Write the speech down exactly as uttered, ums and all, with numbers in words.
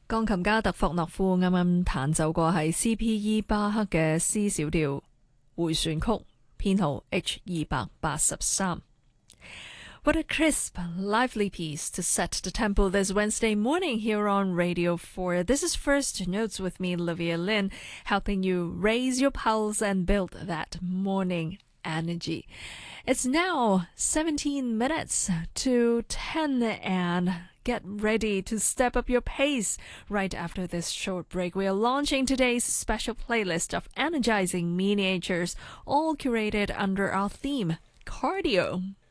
鋼琴家特霍諾夫啱啱彈奏過係 C P E 巴克嘅 C 小調迴旋曲，編號 H 二百八十三。What a crisp, lively piece to set the tempo this Wednesday morning here on Radio four. This is First Notes with me, Olivia Lin, helping you raise your pulse and build that morning energy. It's now seventeen minutes to ten and get ready to step up your pace. Right after this short break, we are launching today's special playlist of energizing miniatures, all curated under our theme, cardio.